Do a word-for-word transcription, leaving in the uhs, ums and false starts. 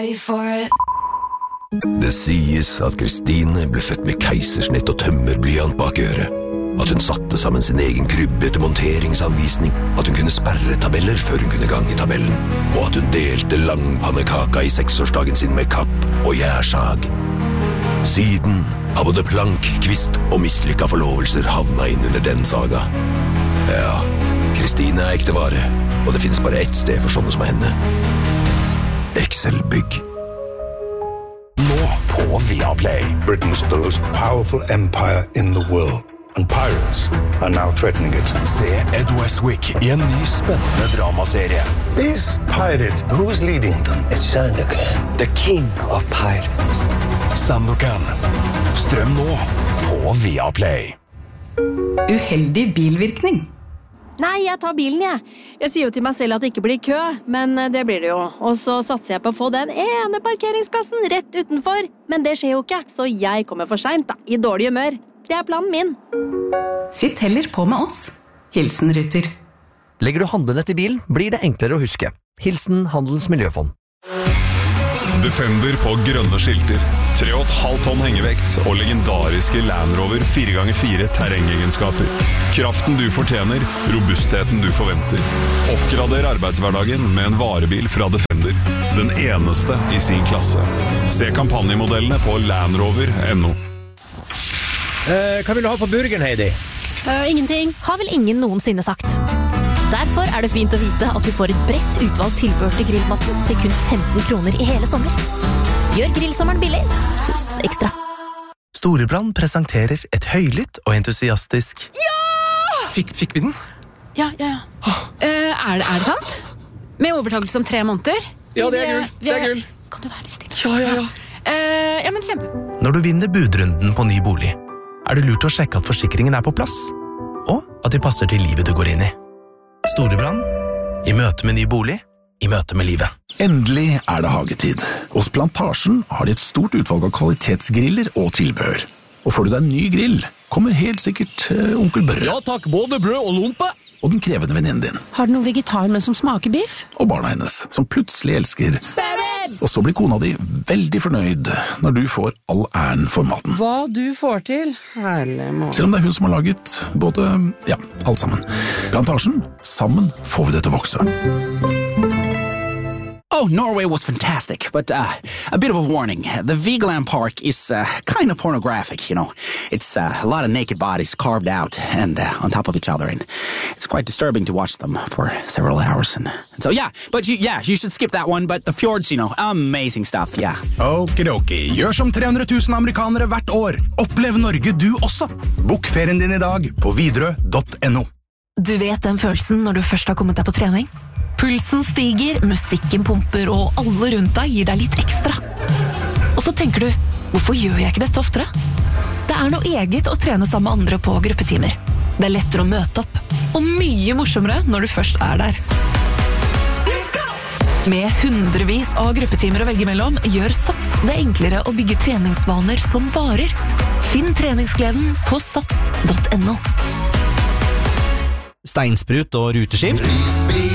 Det sies at Kristine ble født med keisersnitt og tømmerblyant bak øret. At hun satte sammen sin egen krybbe etter monteringsanvisning. At hun kunne sperre tabeller før hun kunne gange tabellen. Og at hun delte langpannekaka i seksårsdagen sin med kapp og gjærsag. Siden har både plank, kvist og mislykka forlovelser havna inn under den saga. Ja, Kristine er ekte vare, og det finnes bare ett sted for sånne som henne. Excel-bygg. Nå på Viaplay. Britain's the most powerful empire in the world. And pirates are now threatening it. Se Ed Westwick i en ny spennende dramaserie. These pirates, who's leading them? It's Sandokan, the king of pirates. Sandokan. Strøm nå på Viaplay. Uheldig bilvirkning. Nei, jeg tar bilen, jeg. Jeg sier jo til meg selv at det ikke blir kø, men det blir det jo. Og så satser jeg på å få den ene parkeringsplassen rett utenfor. Men det skjer jo ikke, så jeg kommer for sent da, i dårlig humør. Det er planen min. Sitt heller på med oss. Hilsen Ruter. Legger du handlenett i bilen, blir det enklere å huske. Hilsen Handels Miljøfond. Defender på grønne skilter, tre komma fem tonn hengevekt og legendariske Land Rover fire ganger fire terrengegenskaper. Kraften du fortjener, robustheten du forventer. Oppgrader arbeidshverdagen med en varebil fra Defender. Den eneste i sin klasse. Se kampanjemodellene på landrover punktum no. Uh, hva vil du ha på burgeren, Heidi? Uh, ingenting. Har vel ingen noensinne sagt. Derfor er det fint å vite at du får et bredt utvalgt tilbehør til grillmatten til kun femten kroner i hele sommer. Gjør grillsommeren billig hos Ekstra. Storebrand presenterer et høylytt og entusiastisk Ja! Fikk, fikk vi den? Ja, ja, ja. Uh, er, det, er det sant? Med overtakelse om tre måneder? Ja, det er gull. Det er gull. Kan du være litt stille? Ja, ja, ja. Uh, ja, men kjempe. Når du vinner budrunden på ny bolig, er det lurt å sjekke at forsikringen er på plass, og at de passer til livet du går inn i. Storebrand, i møte med ny bolig, i møte med livet. Endelig er det hagetid. Hos Plantasjen har de et stort utvalg av kvalitetsgriller og tilbehør. Og får du deg en ny grill, kommer helt sikkert uh, onkel Børre. Ja takk, både brød og lompe. Og den krevende venninnen din. Har du noe vegetar, men som smaker biff? Og barna hennes, som plutselig elsker. Sparrows! Og så blir kona di veldig fornøyd når du får all æren for maten. Hva du får til, herlig mål. Selv om det er hun som har laget både, ja, alt sammen. Plantasjen, sammen får vi det til å vokse. Oh, Norway was fantastic, but uh, a bit of a warning. The Vigeland Park is uh, kind of pornographic, you know. It's uh, a lot of naked bodies carved out and uh, on top of each other, and it's quite disturbing to watch them for several hours. And, and so, yeah, but you, yeah, you should skip that one, but the fjords, you know, amazing stuff, yeah. Okidoki, gjør som tre hundre tusen amerikanere hvert år. Opplev Norge du også. Bok ferien din i dag på Widerøe punktum no. Du vet den følelsen når du først har kommet deg på trening? Pulsen stiger, musikken pumper, og alle rundt deg gir deg litt ekstra. Og så tenker du, hvorfor gjør jeg ikke dette oftere? Det er noe eget å trene sammen med andre på gruppetimer. Det er lettere å møte opp, og mye morsommere når du først er der. Med hundrevis av gruppetimer å velge mellom, gjør Sats det enklere å bygge treningsvaner som varer. Finn treningsgleden på sats punktum no. Steinsprut og ruteskift.